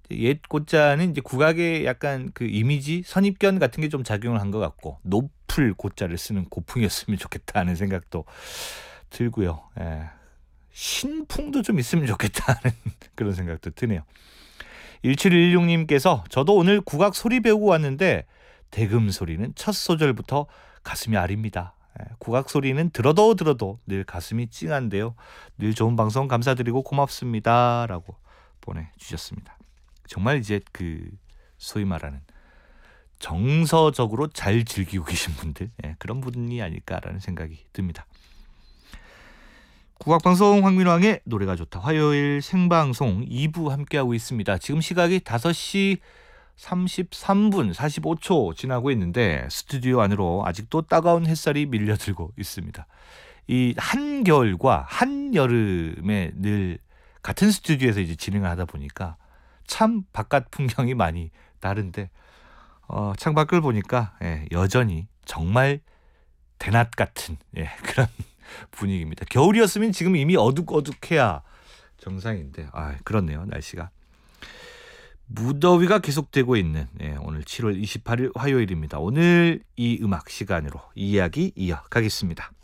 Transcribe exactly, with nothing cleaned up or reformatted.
옛 고자는 이제 국악의 약간 그 이미지 선입견 같은 게 좀 작용을 한 것 같고 높을 고자를 쓰는 고풍이었으면 좋겠다는 생각도 들고요. 예. 신풍도 좀 있으면 좋겠다는 그런 생각도 드네요. 일칠일육 님께서 저도 오늘 국악 소리 배우고 왔는데 대금 소리는 첫 소절부터 가슴이 아립니다. 예, 국악 소리는 들어도 들어도 늘 가슴이 찡한데요. 늘 좋은 방송 감사드리고 고맙습니다. 라고 보내주셨습니다. 정말 이제 그 소위 말하는 정서적으로 잘 즐기고 계신 분들, 예, 그런 분이 아닐까라는 생각이 듭니다. 국악방송 황민왕의 노래가 좋다. 화요일 생방송 이 부 함께하고 있습니다. 지금 시각이 다섯 시 삼십삼 분 사십오 초 지나고 있는데 스튜디오 안으로 아직도 따가운 햇살이 밀려들고 있습니다. 이 한겨울과 한여름에 늘 같은 스튜디오에서 이제 진행을 하다 보니까 참 바깥 풍경이 많이 다른데 어, 창밖을 보니까 예, 여전히 정말 대낮 같은 예, 그런 분위기입니다. 겨울이었으면 지금 이미 어둑어둑해야 정상인데 아 그렇네요. 날씨가 무더위가 계속되고 있는 예, 오늘 칠월 이십팔일 화요일입니다. 오늘 이 음악 시간으로 이야기 이어가겠습니다.